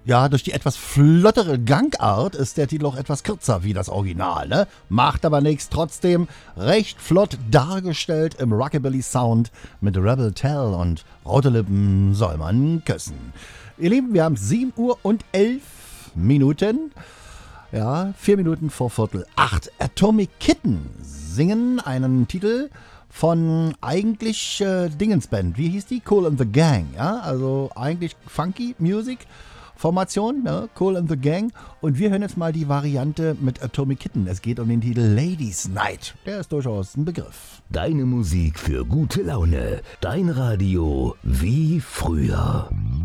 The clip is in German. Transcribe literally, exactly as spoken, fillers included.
Ja, durch die etwas flottere Gangart ist der Titel auch etwas kürzer wie das Original, ne? Macht aber nichts, trotzdem recht flott dargestellt im Rockabilly-Sound mit Rebel Tell und rote Lippen soll man küssen. Ihr Lieben, wir haben sieben Uhr und elf Minuten, ja, vier Minuten vor Viertel acht. Atomic Kitten singen einen Titel von eigentlich äh, Dingensband, wie hieß die? Cool and the Gang, ja, also eigentlich Funky Music Formation, ja, Cool and the Gang. Und wir hören jetzt mal die Variante mit Atomic Kitten. Es geht um den Titel Ladies Night. Der ist durchaus ein Begriff. Deine Musik für gute Laune. Dein Radio wie früher.